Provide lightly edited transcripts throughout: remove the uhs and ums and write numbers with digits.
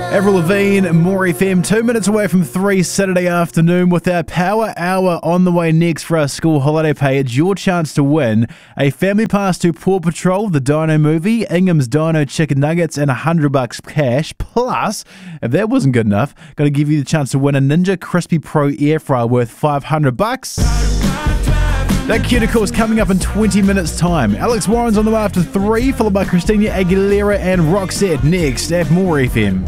Avril Lavigne, More FM, 2 minutes away from 3 Saturday afternoon with our Power Hour on the way next for our school holiday pay. It's your chance to win a family pass to Paw Patrol, the Dino movie, Ingham's Dino Chicken Nuggets and $100 cash. Plus, if that wasn't good enough, going to give you the chance to win a Ninja Crispy Pro air fryer worth $500. That cuticle is coming up in 20 minutes time. Alex Warren's on the way after 3, followed by Christina Aguilera and Roxette next at More FM.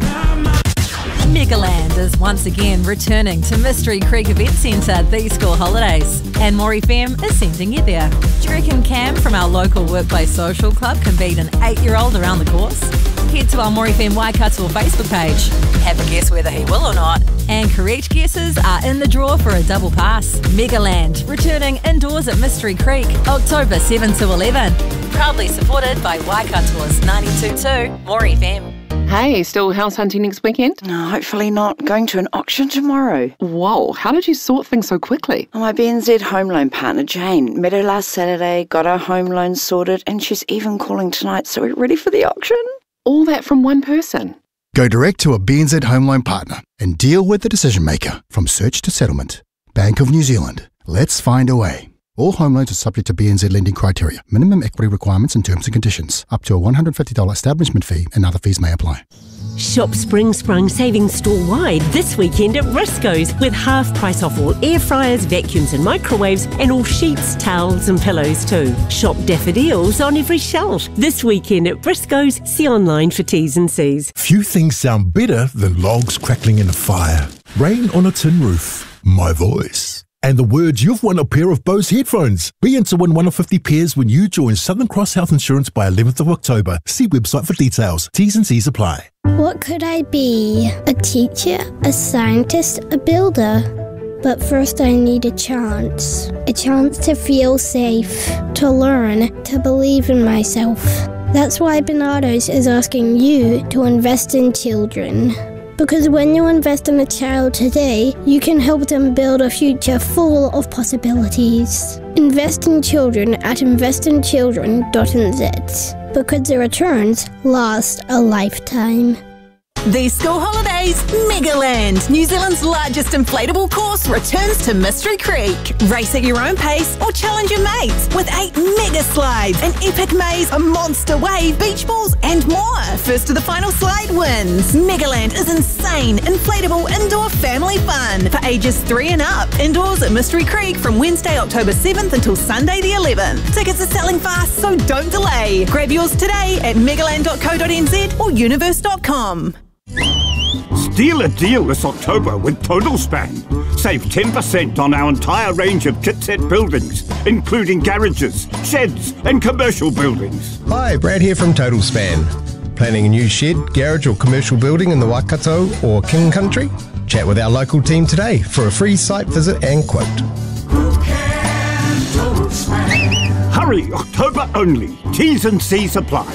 Megaland is once again returning to Mystery Creek Event Centre these school holidays, and More FM is sending you there. Do you reckon Cam from our local workplace social club can beat an 8-year-old around the course? Head to our More FM Waikato Facebook page. Have a guess whether he will or not. And correct guesses are in the draw for a double pass. Megaland, returning indoors at Mystery Creek, October 7 to 11. Proudly supported by Waikato's 92.2 More FM. Hey, still house hunting next weekend? No, hopefully not. Going to an auction tomorrow. Whoa, how did you sort things so quickly? My BNZ home loan partner, Jane, met her last Saturday, got our home loan sorted, and she's even calling tonight, so we're ready for the auction. All that from one person? Go direct to a BNZ home loan partner and deal with the decision maker from search to settlement. Bank of New Zealand. Let's find a way. All home loans are subject to BNZ lending criteria, minimum equity requirements and terms and conditions. Up to a $150 establishment fee and other fees may apply. Shop Spring Sprung savings store-wide this weekend at Briscoe's with half price off all air fryers, vacuums and microwaves and all sheets, towels and pillows too. Shop daffodils on every shelf this weekend at Briscoe's. See online for T's and C's. Few things sound better than logs crackling in a fire, rain on a tin roof, my voice, and the words you've won a pair of Bose headphones. Be in to win one of 50 pairs when you join Southern Cross Health Insurance by 11th of October. See website for details. T's and C's apply. What could I be? A teacher, a scientist, a builder? But first I need a chance. A chance to feel safe, to learn, to believe in myself. That's why Bernardo's is asking you to invest in children. Because when you invest in a child today, you can help them build a future full of possibilities. Invest in children at investinchildren.nz. Because the returns last a lifetime. These school holidays, Megaland, New Zealand's largest inflatable course, returns to Mystery Creek. Race at your own pace or challenge your mates with 8 mega slides, an epic maze, a monster wave, beach balls and more. First to the final slide wins. Megaland is insane, inflatable indoor family fun for ages 3 and up. Indoors at Mystery Creek from Wednesday, October 7th until Sunday the 11th. Tickets are selling fast, so don't delay. Grab yours today at megaland.co.nz or universe.com. Steal a deal this October with Total Span. Save 10% on our entire range of kit set buildings, including garages, sheds and commercial buildings. Hi, Brad here from Total Span. Planning a new shed, garage or commercial building in the Waikato or King Country? Chat with our local team today for a free site visit and quote. Hurry, October only. T's and C's apply.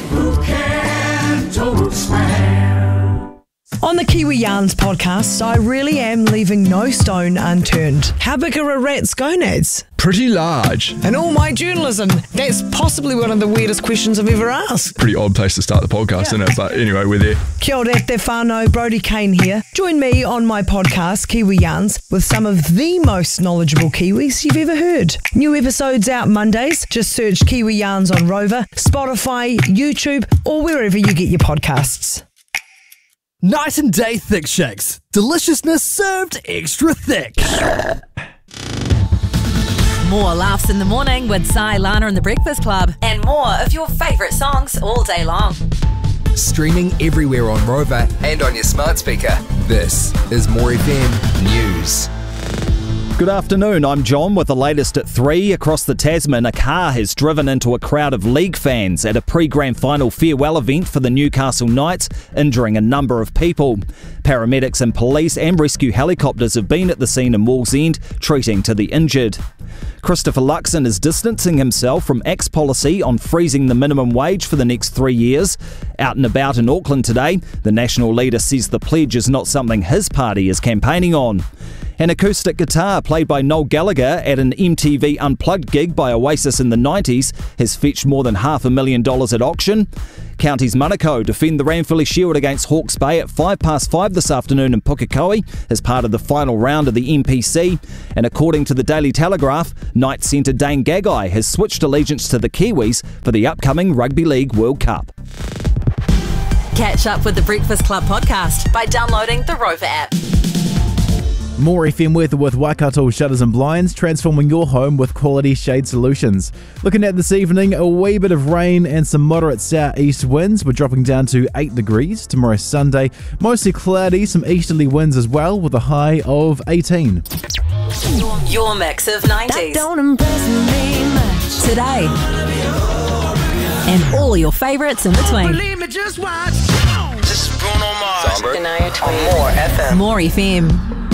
On the Kiwi Yarns podcast, I really am leaving no stone unturned. How big are a rat's gonads? Pretty large. And all my journalism, that's possibly one of the weirdest questions I've ever asked. Pretty odd place to start the podcast, isn't it? But anyway, we're there. Kia ora te whānau, Brodie Kane here. Join me on my podcast, Kiwi Yarns, with some of the most knowledgeable Kiwis you've ever heard. New episodes out Mondays. Just search Kiwi Yarns on Rover, Spotify, YouTube, or wherever you get your podcasts. Night and day thick shakes. Deliciousness served extra thick. More laughs in the morning with Sai, Lana and the Breakfast Club. And more of your favourite songs all day long. Streaming everywhere on Rover and on your smart speaker. This is More FM News. Good afternoon, I'm John with the latest at 3. Across the Tasman, a car has driven into a crowd of league fans at a pre-grand final farewell event for the Newcastle Knights, injuring a number of people. Paramedics and police and rescue helicopters have been at the scene in Wallsend, treating to the injured. Christopher Luxon is distancing himself from ACT's policy on freezing the minimum wage for the next 3 years. Out and about in Auckland today, the national leader says the pledge is not something his party is campaigning on. An acoustic guitar played by Noel Gallagher at an MTV Unplugged gig by Oasis in the 90s has fetched more than $500,000 at auction. Counties Manukau defend the Ranfurly Shield against Hawke's Bay at 5:05 this afternoon in Pukekohe as part of the final round of the MPC. And according to the Daily Telegraph, Knights centre Dane Gagai has switched allegiance to the Kiwis for the upcoming Rugby League World Cup. Catch up with the Breakfast Club podcast by downloading the Rover app. More FM weather with Waikato Shutters and Blinds, transforming your home with quality shade solutions. Looking at this evening, a wee bit of rain and some moderate southeast winds. We're dropping down to 8 degrees. Tomorrow Sunday, mostly cloudy, some easterly winds as well, with a high of 18. Your mix of 90s. That don't impress me much. Today. And all your favourites in between. Believe me, just watch. This is Bruno Mars. More FM.